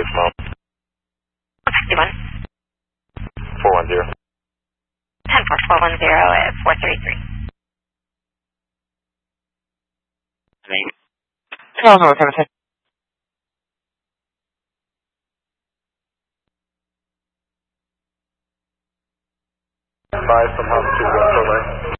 mom. 61. 410. 10-4-410 at 433. No, no, it's everything. Five from Hub 2 Delta.